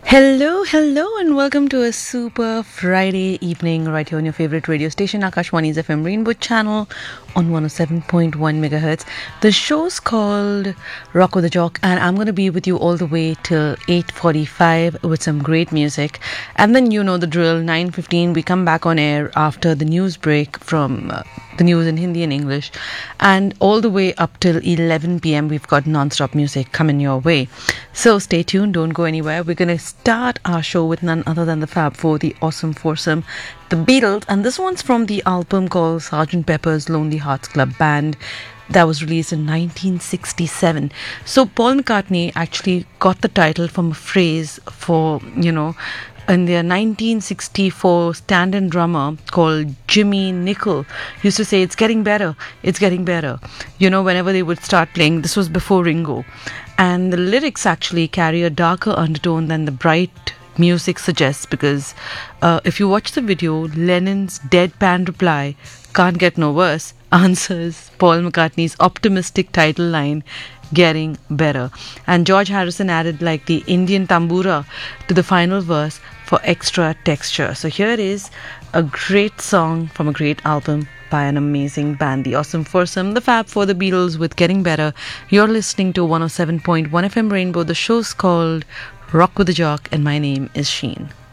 Hello, and welcome to a super Friday evening right here on your favorite radio station, Akashwani's FM Rainbow channel on 107.1 megahertz. The show's called Rock with the Jock, and I'm going to be with you all the way till 8:45 with some great music. And then you know the drill, 9:15, we come back on air after the news break from the news in Hindi and English. And all the way up till 11 p.m., we've got non-stop music coming your way. So stay tuned, don't go anywhere. We're going to start our show with none other than the Fab Four, the awesome foursome, the Beatles. And this one's from the album called Sgt. Pepper's Lonely Hearts Club Band that was released in 1967. So Paul McCartney actually got the title from a phrase in their 1964 stand-in drummer called Jimmy Nicol used to say, it's getting better, whenever they would start playing. This was before Ringo. And the lyrics actually carry a darker undertone than the bright music suggests, because if you watch the video, Lennon's deadpan reply, "Can't get no worse," answers Paul McCartney's optimistic title line, "Getting better." And George Harrison added like the Indian tambura to the final verse for extra texture. So here is a great song from a great album by an amazing band, the awesome foursome, the Fab Four, the Beatles with Getting Better. You're listening to 107.1 FM Rainbow. The show's called Rock with the Jock, and my name is Sheen.